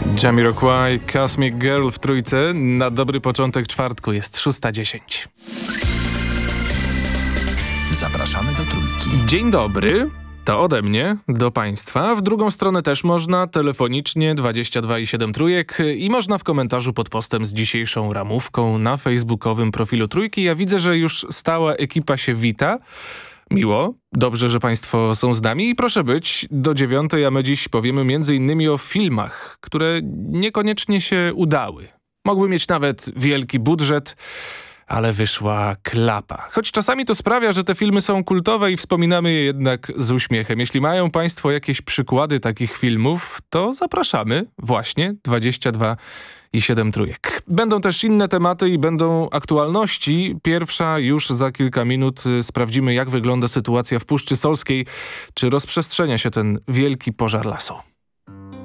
Jamiroquai, Cosmic Girl w trójce. Na dobry początek czwartku jest 6:10. Zapraszamy do Trójki. Dzień dobry. To ode mnie do państwa. W drugą stronę też można, telefonicznie 22 i 7 trójek i można w komentarzu pod postem z dzisiejszą ramówką na facebookowym profilu Trójki. Ja widzę, że już stała ekipa się wita. Miło, dobrze, że państwo są z nami i proszę być do 9, a my dziś powiemy m.in. o filmach, które niekoniecznie się udały. Mogły mieć nawet wielki budżet, ale wyszła klapa. Choć czasami to sprawia, że te filmy są kultowe i wspominamy je jednak z uśmiechem. Jeśli mają państwo jakieś przykłady takich filmów, to zapraszamy właśnie 22 i 7 trójek. Będą też inne tematy i będą aktualności. Pierwsza już za kilka minut. Sprawdzimy, jak wygląda sytuacja w Puszczy Solskiej. Czy rozprzestrzenia się ten wielki pożar lasu.